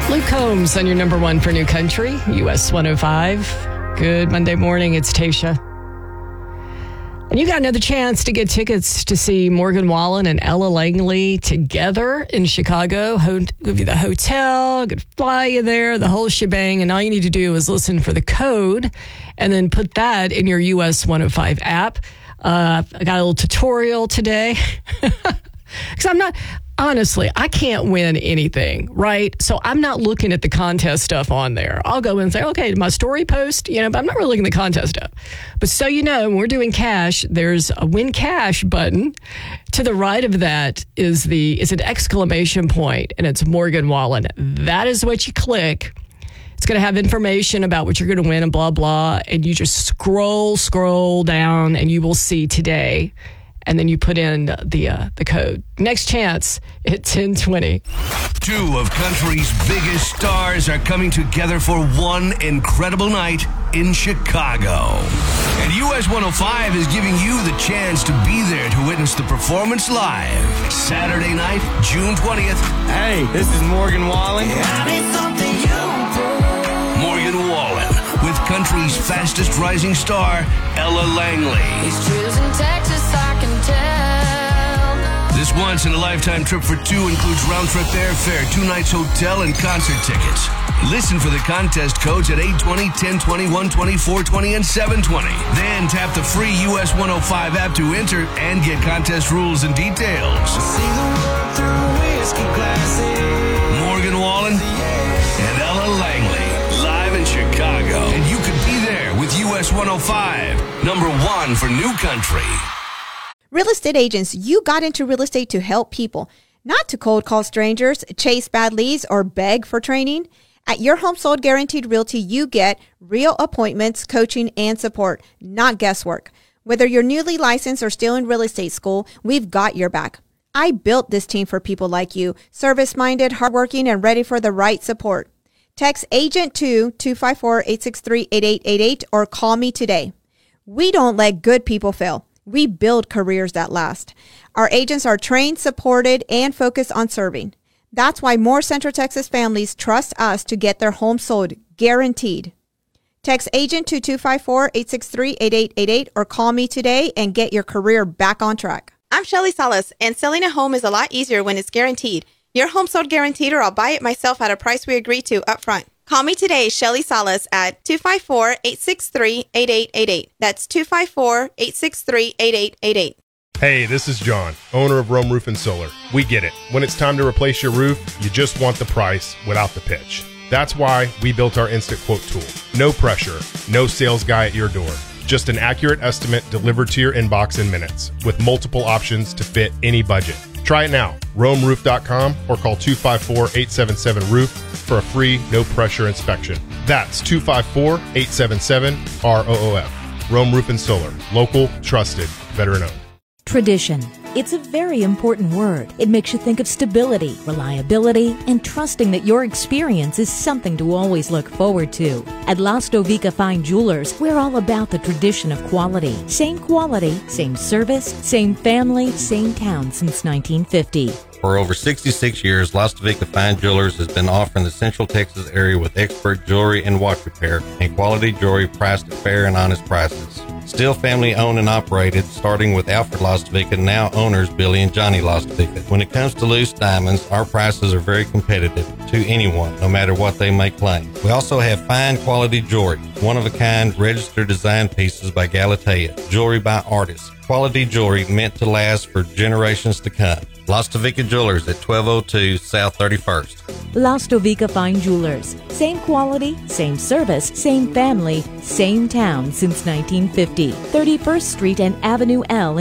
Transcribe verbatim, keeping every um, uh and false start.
Luke Combs on your number one for New Country, U S one oh five. Good Monday morning. It's Tasha. And you got another chance to get tickets to see Morgan Wallen and Ella Langley together in Chicago. Ho- give you the hotel, could fly you there, the whole shebang. And all you need to do is listen for the code and then put that in your U S one oh five app. Uh, I got a little tutorial today. Because I'm not, honestly, I can't win anything, right? So I'm not looking at the contest stuff on there. I'll go in and say, okay, my story post, you know, but I'm not really looking at the contest stuff. But so you know, when we're doing cash, there's a win cash button. To the right of that is the is an exclamation point, and it's Morgan Wallen. That is what you click. It's going to have information about what you're going to win and blah, blah. And you just scroll, scroll down, and you will see today. And then you put in the uh, the code. Next chance at ten twenty. Two of country's biggest stars are coming together for one incredible night in Chicago. And U S one oh five is giving you the chance to be there to witness the performance live. Saturday night, June twentieth. Hey, this is Morgan Wallen. Morgan Wallen with country's fastest rising star, Ella Langley. He's choosing Texas, I can tell. This once-in-a-lifetime trip for two includes round-trip airfare, two nights hotel, and concert tickets. Listen for the contest codes at eight twenty, ten twenty, one twenty, four twenty, and seven twenty. Then tap the free U S one oh five app to enter and get contest rules and details. See the world through whiskey glasses. Morgan Wallen and Ella Langley, live in Chicago. And you could be there with U S one oh five, number one for New Country. Real estate agents, you got into real estate to help people, not to cold call strangers, chase bad leads, or beg for training. At Your Home Sold Guaranteed Realty, you get real appointments, coaching, and support, not guesswork. Whether you're newly licensed or still in real estate school, we've got your back. I built this team for people like you, service-minded, hardworking, and ready for the right support. Text AGENT to two five four, eight six three, eight eight eight eight or call me today. We don't let good people fail. We build careers that last. Our agents are trained, supported, and focused on serving. That's why more Central Texas families trust us to get their home sold, guaranteed. Text AGENT to two five four, eight six three, eight eight eight eight or call me today and get your career back on track. I'm Shelly Salas, and selling a home is a lot easier when it's guaranteed. Your home sold guaranteed, or I'll buy it myself at a price we agree to up front. Call me today, Shelly Salas, at two five four, eight six three, eight eight eight eight. That's two five four, eight six three, eight eight eight eight. Hey, this is John, owner of Rome Roof and Solar. We get it. When it's time to replace your roof, you just want the price without the pitch. That's why we built our Instant Quote tool. No pressure, no sales guy at your door. Just an accurate estimate delivered to your inbox in minutes with multiple options to fit any budget. Try it now, rome roof dot com, or call two five four, eight seven seven, roof for a free, no-pressure inspection. That's two five four, eight seven seven, R O O F. Rome Roof and Solar. Local, trusted, veteran-owned. Tradition. It's a very important word. It makes you think of stability, reliability, and trusting that your experience is something to always look forward to. At Lastovica Fine Jewelers, we're all about the tradition of quality. Same quality, same service, same family, same town since nineteen fifty. For over sixty-six years, Lastovica Fine Jewelers has been offering the Central Texas area with expert jewelry and watch repair and quality jewelry priced at fair and honest prices. Still family owned and operated, starting with Alfred Lastovica, now owners Billy and Johnny Lastovica. When it comes to loose diamonds, our prices are very competitive to anyone, no matter what they may claim. We also have fine quality jewelry, one-of-a-kind registered design pieces by Galatea, jewelry by artists, quality jewelry meant to last for generations to come. Lastovica Jewelers at twelve oh two South thirty-first. Lastovica Fine Jewelers. Same quality, same service, same family, same town since nineteen fifty. thirty-first Street and Avenue L